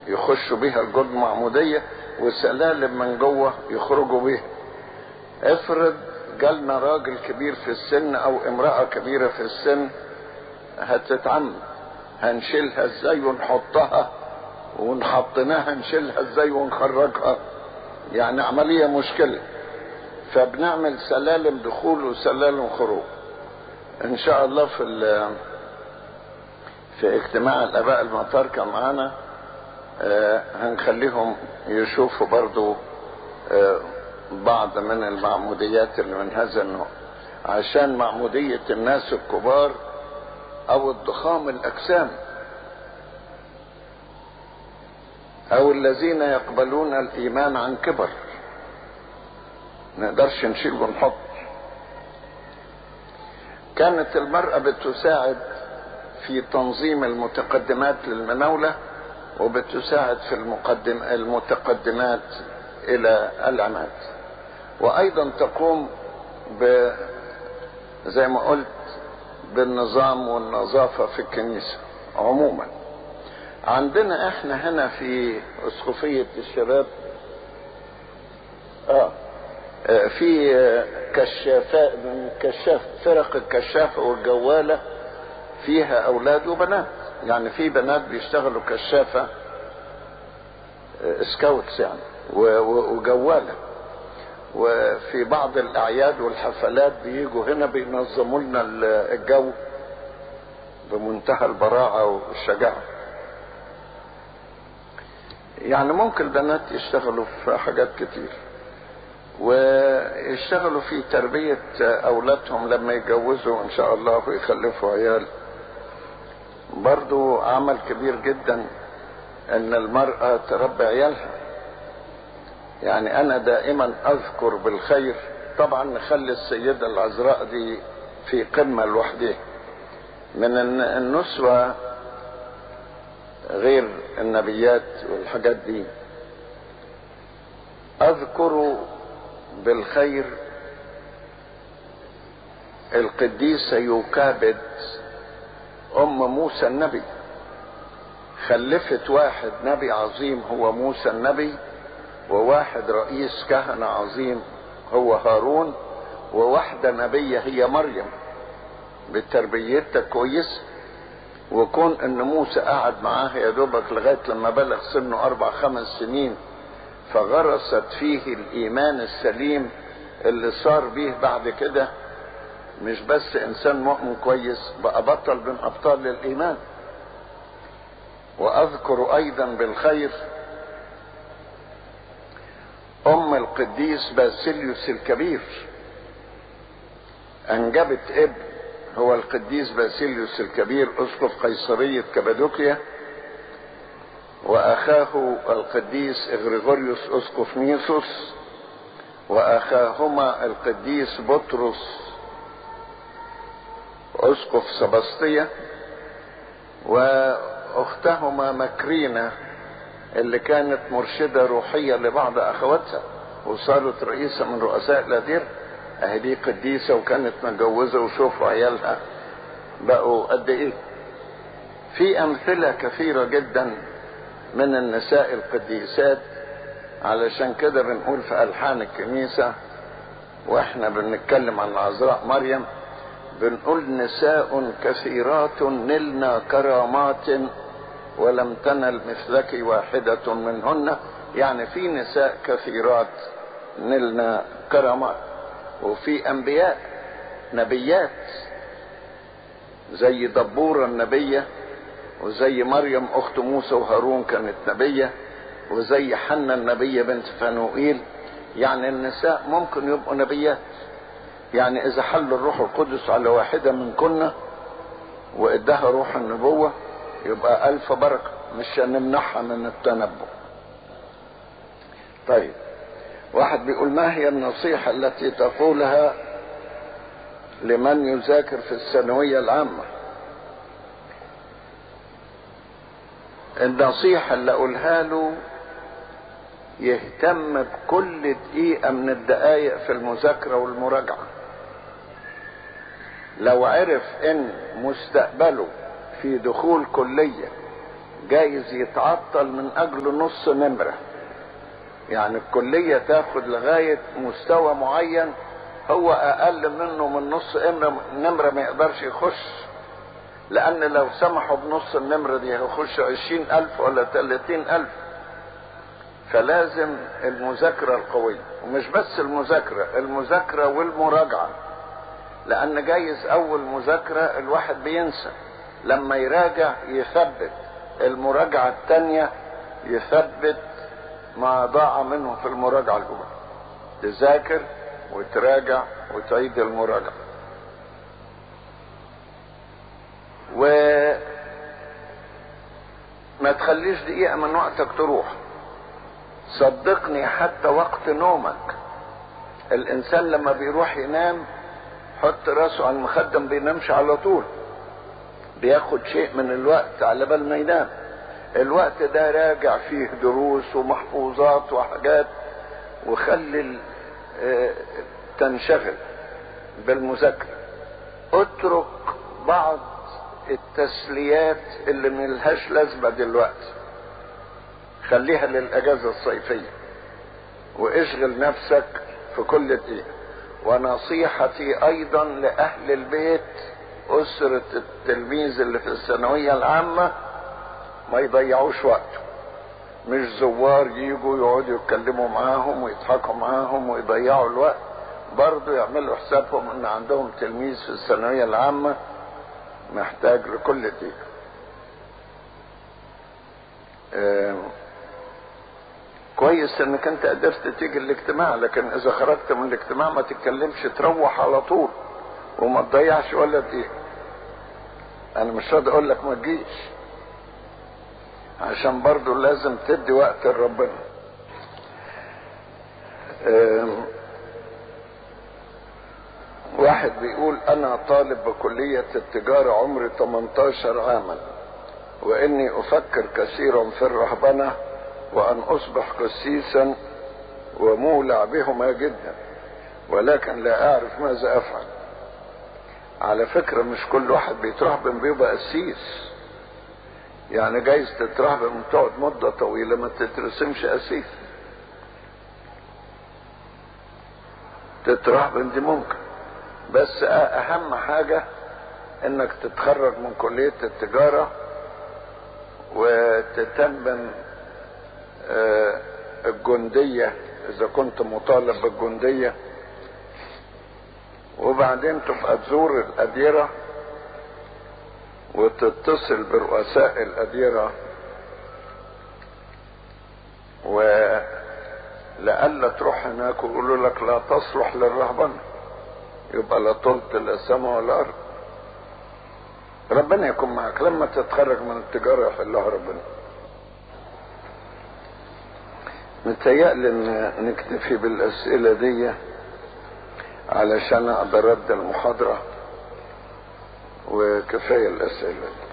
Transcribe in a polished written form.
يخشوا بيها الجرد معمودية، وسلالم من جوه يخرجوا بيها. افرض جالنا راجل كبير في السن او امرأة كبيرة في السن هتتعمد، هنشيلها ازاي ونحطها، ونحطناها نشيلها ازاي ونخرجها؟ يعني عملية مشكلة. فبنعمل سلالم دخول وسلالم خروج. ان شاء الله في اجتماع الاباء المطاركة معانا هنخليهم يشوفوا برضو بعض من المعموديات اللي من هذا النوع، عشان معمودية الناس الكبار او الضخام الاجسام او الذين يقبلون الايمان عن كبر نقدرش نشيل ونحط. كانت المرأة بتساعد في تنظيم المتقدمات للمناولة، وبتساعد في المتقدمات الى العماد، وايضا تقوم زي ما قلت بالنظام والنظافة في الكنيسة عموما. عندنا احنا هنا في اسقفية الشباب في كشاف فرق الكشافة والجوالة فيها اولاد وبنات، يعني في بنات بيشتغلوا كشافة سكاوتس يعني وجوالة، وفي بعض الاعياد والحفلات بيجوا هنا بينظموا لنا الجو بمنتهى البراعة والشجاعة. يعني ممكن البنات يشتغلوا في حاجات كتير، ويشتغلوا في تربية اولادهم لما يتجوزوا ان شاء الله ويخلفوا عيال. برضو عمل كبير جدا ان المرأة تربي عيالها. يعني انا دائما اذكر بالخير، طبعا نخلي السيدة العذراء دي في قمة لوحدها من النسوة غير النبيات والحاجات دي. اذكر بالخير القديسة يوكابد ام موسى النبي، خلفت واحد نبي عظيم هو موسى النبي، وواحد رئيس كهنة عظيم هو هارون، وواحدة نبية هي مريم بتربيتها كويس. وكون ان موسى قعد معاها يا دوبك لغاية لما بلغ سنه 4-5 سنين، فغرست فيه الايمان السليم اللي صار به بعد كده مش بس انسان مؤمن كويس، بقى بطل من ابطال الايمان. واذكر ايضا بالخير ام القديس باسيليوس الكبير، انجبت ابن هو القديس باسيليوس الكبير اسقف قيصرية كابادوكيا، واخاه القديس اغريغوريوس اسقف نيسوس، واخاهما القديس بطرس اسقف سبسطية، واختهما مكرينة اللي كانت مرشدة روحية لبعض اخواتها وصارت رئيسة من رؤساء الاديرة. اهي دي قديسة وكانت متجوزة، وشوفوا عيالها بقوا قد ايه. في امثلة كثيرة جدا من النساء القديسات. علشان كده بنقول في الحان الكنيسة واحنا بنتكلم عن العذراء مريم، بنقول نساء كثيرات نلنا كرامات ولم تنل مثلك واحدة منهن. يعني في نساء كثيرات نلنا كرامات، وفي انبياء نبيات زي دبورة النبية، وزي مريم اخت موسى وهارون كانت نبية، وزي حنة النبية بنت فانوئيل. يعني النساء ممكن يبقوا نبيات. يعني اذا حل الروح القدس على واحدة من كنا وادها روح النبوة يبقى 1000 بركة، مش هنمنعها من التنبؤ. طيب، واحد بيقول ما هي النصيحة التي تقولها لمن يذاكر في الثانوية العامة؟ النصيحة اللي اقولها له يهتم بكل دقيقة من الدقائق في المذاكرة والمراجعة. لو عرف ان مستقبله في دخول كلية جايز يتعطل من اجل نص نمرة. يعني الكلية تاخد لغاية مستوى معين، هو اقل منه من نص نمرة ما يقدرش يخش، لان لو سمحوا بنص النمرة دي هيخش 20,000 ولا 30,000. فلازم المذاكرة القوية، ومش بس المذاكرة والمراجعة، لان جايز اول مذاكرة الواحد بينسى، لما يراجع يثبت، المراجعة التانية يثبت ما ضاع منه في المراجعة الاولى. تذاكر وتراجع وتعيد المراجعة. وما تخليش دقيقة من وقتك تروح. صدقني حتى وقت نومك، الانسان لما بيروح ينام حط راسه على المخدة ما بينامش على طول، بياخد شيء من الوقت على بال ما ينام. الوقت ده راجع فيه دروس ومحفوظات وحاجات، وخلي تنشغل بالمذاكرة. اترك بعض التسليات اللي ملهاش لازمة دلوقتي، خليها للأجازة الصيفية، واشغل نفسك في كل دقيقة. ونصيحتي ايضا لأهل البيت، أسرة التلميذ اللي في الثانوية العامة، ما يضيعوش وقته. مش زوار يجوا يقعدوا يتكلموا معاهم ويضحكوا معاهم ويضيعوا الوقت، برضو يعملوا حسابهم ان عندهم تلميذ في الثانوية العامة محتاج لكل دقيقة. كويس انك انت قدرت تيجي الاجتماع، لكن اذا خرجت من الاجتماع ما تتكلمش، تروح على طول وما تضيعش ولا دقيقة. انا مش راضي اقول لك ما تجيش، عشان برضو لازم تدي وقت لربنا. واحد بيقول انا طالب بكلية التجارة عمري 18 عاما، واني افكر كثيرا في الرهبنة وان اصبح قسيسا ومولع بهما جدا، ولكن لا اعرف ماذا افعل. على فكرة مش كل واحد بيترهبن بيبقى قسيس، يعني جايز تترهبن تقعد مدة طويلة ما تترسمش قسيس. تترهبن دي ممكن، بس اهم حاجة انك تتخرج من كلية التجارة وتتمم الجندية اذا كنت مطالب بالجندية، وبعدين تبقى تزور الأديرة وتتصل برؤساء الأديرة، ولألا تروح هناك ويقولوا لك لا تصلح للرهبنة، يبقى لا طلت لا سما ولا أرض. ربنا يكون معك لما تتخرج من التجارة، يحلها ربنا. متهيألي ان نكتفي بالأسئلة دي علشان اقدر ابدا المحاضرة، وكفاية الأسئلة.